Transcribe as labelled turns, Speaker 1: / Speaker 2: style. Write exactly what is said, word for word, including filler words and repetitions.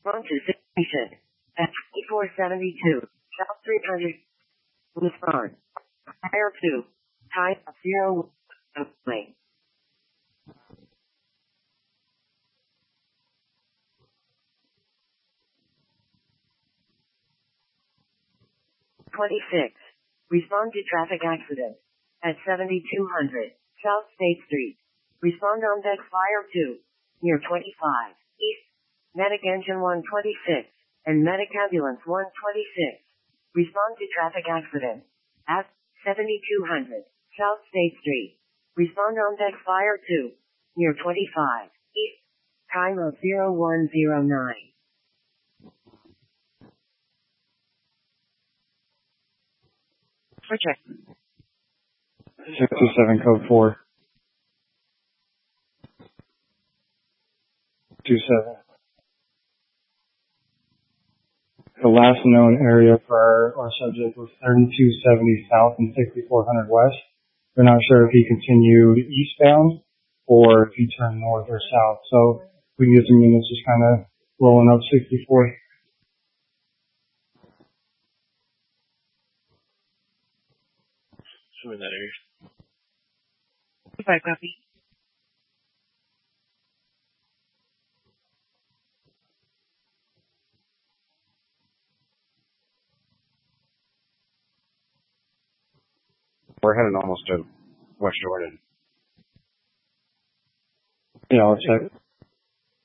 Speaker 1: Respond to station at twenty-four seventy-two South three hundred. Respond. Fire two. Time zero. Play. twenty-six. Respond to traffic accident at seventy-two hundred South State Street. Respond on deck fire two near twenty-five East. Medic engine one twenty-six and medic ambulance one twenty-six. Respond to traffic accident at seventy-two hundred South State Street. Respond on deck fire two near twenty-five East. Time of zero one zero nine. Project.
Speaker 2: six two seven code four. two seven. The last known area for our, our subject was thirty-two seventy South and sixty-four hundred West. We're not sure if he continued eastbound or if he turned north or south. So we can get some units just kind of rolling up sixty-four.
Speaker 3: Who in that area?
Speaker 1: Five copy.
Speaker 4: We're heading almost to West Jordan.
Speaker 2: Yeah, I'll check.